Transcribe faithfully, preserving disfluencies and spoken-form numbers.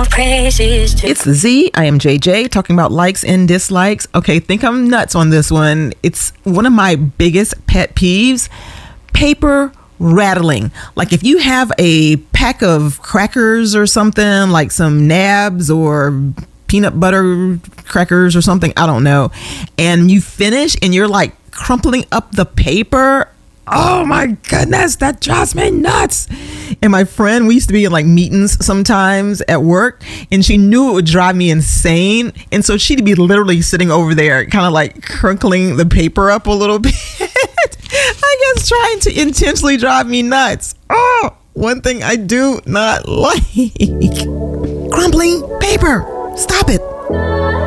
more praises to. It's Z. I am J J, talking about likes and dislikes. Okay, think I'm nuts on this one. It's one of my biggest pet peeves. Paper rattling. Like if you have a pack of crackers or something, like some nabs or peanut butter crackers or something, I don't know, and you finish and you're like crumpling up the paper. Oh my goodness, that drives me nuts. And my friend, we used to be in like meetings sometimes at work, and she knew it would drive me insane. And so she'd be literally sitting over there, kind of like crinkling the paper up a little bit. I guess trying to intentionally drive me nuts. Oh, one thing I do not like. Crumpling paper. Stop it.